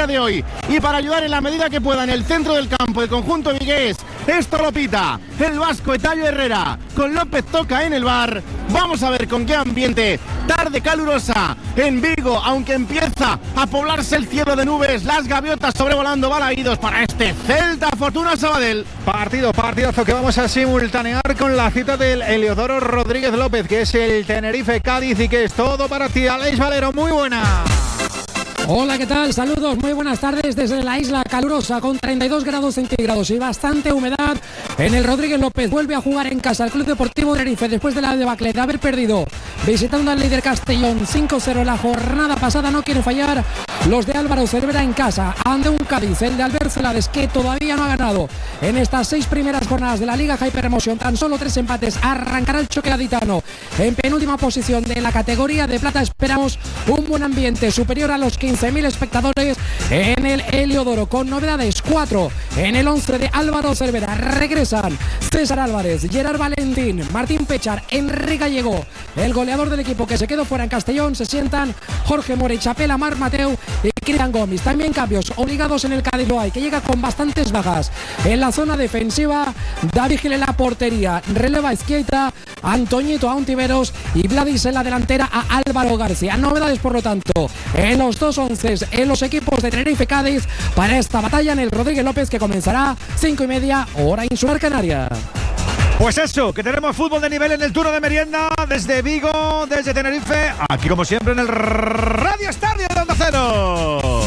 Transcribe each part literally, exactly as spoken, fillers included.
día de hoy. Y para ayudar en la medida que pueda en el centro del campo el conjunto vigués, esto lo pita el vasco Etallo Herrera, con López Toca en el bar. Vamos a ver con qué ambiente. Tarde calurosa en Vigo, aunque empieza a poblarse el cielo de nubes, las gaviotas sobrevolando Balaídos para este Celta Fortuna Sabadell. Partido, partidazo que vamos a simultanear con la cita del Heliodoro Rodríguez López, que es el Tenerife Cádiz y que es todo para ti, Aleix Valero. Muy buena. Hola, ¿qué tal? Saludos, muy buenas tardes desde la isla calurosa con treinta y dos grados centígrados y bastante humedad en el Rodríguez López. Vuelve a jugar en casa el Club Deportivo Tenerife después de la debacle de haber perdido visitando al líder Castellón cinco cero la jornada pasada. No quiere fallar los de Álvaro Cervera en casa ante un Cádiz, el de Albert Celades, que todavía no ha ganado en estas seis primeras jornadas de la Liga Hyper Emotion. Tan solo tres empates. Arrancará el choque gaditano en penúltima posición de la categoría de plata. Esperamos un buen ambiente superior a los quince mil espectadores en el Heliodoro, con novedades. Cuatro en el once de Álvaro Cervera. Regresan César Álvarez, Gerard Valentín, Martín Pechar, Enrique Gallego, el goleador del equipo que se quedó fuera en Castellón. Se sientan Jorge More, Chapela, Mar Mateu y Cristian Gómez. También cambios obligados en el Cádiz Loay, que llega con bastantes bajas en la zona defensiva. David Gil en la portería, releva Izquierda, Antoñito Auntiveros y Vladis en la delantera a Álvaro García. Novedades, por lo tanto, en los dos once en los equipos de Tenerife Cádiz para esta batalla en el Rodríguez López, que comenzará cinco y media hora insular canaria. Pues eso, que tenemos fútbol de nivel en el turno de merienda desde Vigo, desde Tenerife, aquí como siempre en el Radio Estadio de Onda Cero.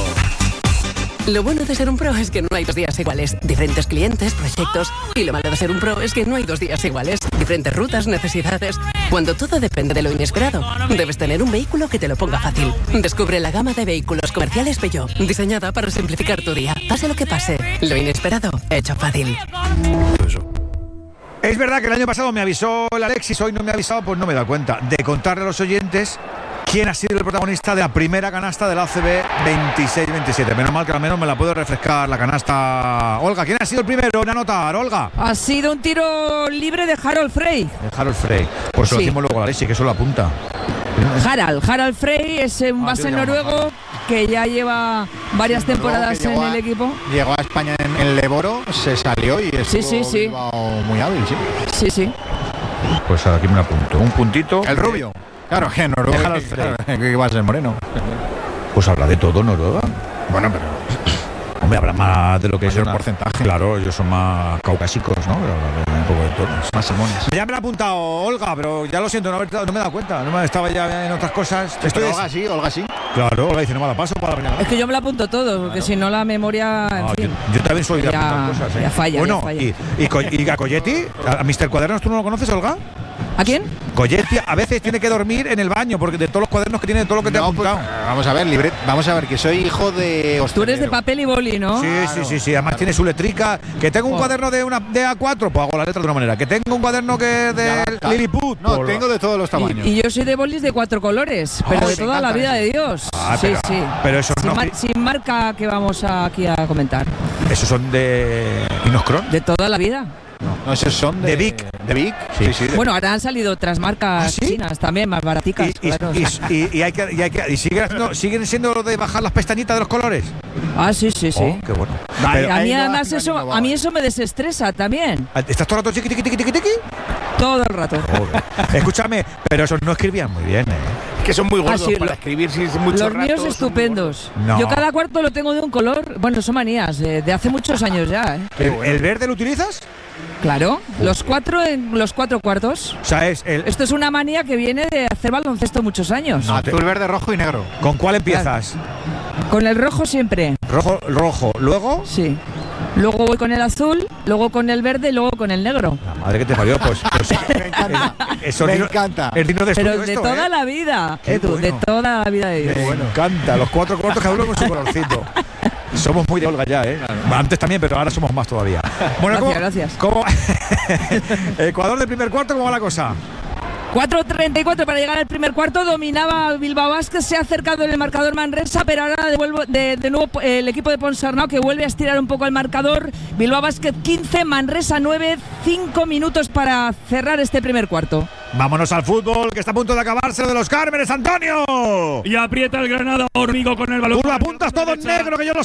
Lo bueno de ser un pro es que no hay dos días iguales. Diferentes clientes, proyectos. Y lo malo de ser un pro es que no hay dos días iguales. Diferentes rutas, necesidades. Cuando todo depende de lo inesperado, debes tener un vehículo que te lo ponga fácil. Descubre la gama de vehículos comerciales Peugeot, diseñada para simplificar tu día. Pase lo que pase, lo inesperado, hecho fácil. Es verdad que el año pasado me avisó el Alexis, hoy no me ha avisado, pues no me he dado cuenta de contarle a los oyentes quién ha sido el protagonista de la primera canasta del A C B veintiséis veintisiete. Menos mal que al menos me la puedo refrescar la canasta. Olga, ¿quién ha sido el primero en anotar, Olga? Ha sido un tiro libre de Harold Frey. De Harold Frey. Por eso sí. Lo decimos luego a Alexis, que eso lo apunta. Harald, Harald Frey es un ah, base noruego que ya lleva varias sí, temporadas en a, el equipo. Llegó a España en el Leboro, se salió y estuvo sí, sí, sí. muy hábil, sí. Sí, sí. Pues aquí me lo apunto. Un puntito. El rubio. Claro, que Noruega. Harald Frey. Claro, que va a ser moreno. Pues habla de todo Noruega. Bueno, pero... Hombre, habla más de lo que es el una... porcentaje. Claro, ellos son más caucásicos, ¿no? Pero habla un poco de todo. Más simones. Ya me lo ha apuntado Olga, pero ya lo siento, no, no me he dado cuenta. No me estaba ya en otras cosas. Estoy Olga es... sí, Olga sí. Claro, Olga dice, no me la paso para la mañana. Es que yo me la apunto todo, porque claro. Si no la memoria. En no, fin, yo, yo también soy de ya, apuntar cosas. ¿eh? Ya falla. Bueno, ya falla. Y, y, y a Colletti, a mister Cuadernos, ¿tú no lo conoces, Olga? ¿A quién? Colletti a veces tiene que dormir en el baño porque de todos los cuadernos que tiene, de todo lo que te no, ha apuntado. Pues, vamos a ver, libre, vamos a ver, que soy hijo de hostelero. Tú eres de papel y boli, ¿no? Sí, claro. sí, sí, sí. Además tiene su letrica. Que tengo un oh. cuaderno de una de A cuatro, pues hago la letra de una manera. Que tengo un cuaderno que es de Lilliput. No, tengo de todos los tamaños. Y, y yo soy de bolis de cuatro colores, pero oh, de toda la vida eso. De Dios. Ah, sí, pero, sí. Pero eso sin, no. mar, sin marca que vamos a, aquí a comentar. ¿Esos son de Inoscron? De toda la vida. No, no, esos son de, de Vic. ¿De Vic? Sí, sí. sí de bueno, ahora han salido otras marcas ¿Ah, sí? chinas también, más baraticas. Y, claro. y, y, y, hay que, y, hay que, y siguen, haciendo, siguen siendo lo de bajar las pestañitas de los colores. Ah, sí, sí, sí. Oh, qué bueno. Pero, a mí además eso, a mí eso me desestresa también. ¿Estás todo el rato chiqui, tiqui, tiqui, tiqui, tiqui? Todo el rato. Oh, escúchame, pero esos no escribían muy bien, ¿eh? Que son muy gordos ah, sí, para lo, escribir si es mucho Los rato, míos estupendos. No. Yo cada cuarto lo tengo de un color. Bueno, son manías, de, de hace muchos años ya, ¿eh? ¿El, bueno. ¿El verde lo utilizas? Claro, los cuatro en los cuatro cuartos. O sea, es el... Esto es una manía que viene de hacer baloncesto muchos años. No, azul, verde, rojo y negro. ¿Con cuál empiezas? Claro. Con el rojo siempre. Rojo, rojo. ¿Luego? Sí. Luego voy con el azul, luego con el verde y luego con el negro. La madre que te parió, pues. pues me encanta. Eso me dino, encanta. El dino de Pero estudio de esto, toda ¿eh? la vida, Edu, bueno. De toda la vida de Dios. Me bueno. encanta. Los cuatro cuartos cada uno con su colorcito. Somos muy de Olga ya, ¿eh? Claro. Antes también, pero ahora somos más todavía. Bueno, gracias, ¿cómo, gracias. ¿cómo Ecuador del primer cuarto, ¿cómo va la cosa? cuatro treinta y cuatro para llegar al primer cuarto. Dominaba Bilbao Basket, se ha acercado en el marcador Manresa, pero ahora devuelvo de, de nuevo el equipo de Ponsarnau, que vuelve a estirar un poco el marcador. Bilbao Basket quince, Manresa nueve, cinco minutos para cerrar este primer cuarto. Vámonos al fútbol, que está a punto de acabarse lo de los Cármenes, Antonio. Y aprieta el Granada, Hormigo con el balón. Tú lo apuntas todo en negro, que yo lo